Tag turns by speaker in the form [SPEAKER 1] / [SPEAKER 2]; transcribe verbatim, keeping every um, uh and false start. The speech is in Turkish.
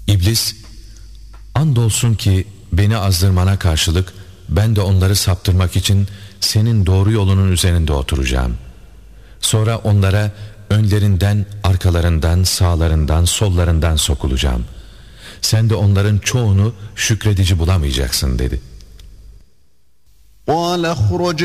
[SPEAKER 1] İblis, andolsun ki beni azdırmana karşılık ben de onları saptırmak için senin doğru yolunun üzerinde oturacağım. Sonra onlara önlerinden, arkalarından, sağlarından, sollarından sokulacağım. Sen de onların çoğunu şükredici bulamayacaksın dedi.